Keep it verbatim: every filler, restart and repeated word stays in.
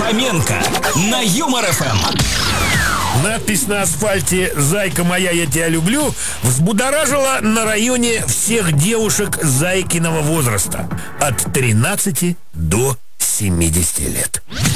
Фоменко на Юмор эф эм. Надпись на асфальте «Зайка моя, я тебя люблю» взбудоражила на районе всех девушек зайкиного возраста от тринадцати до семидесяти лет.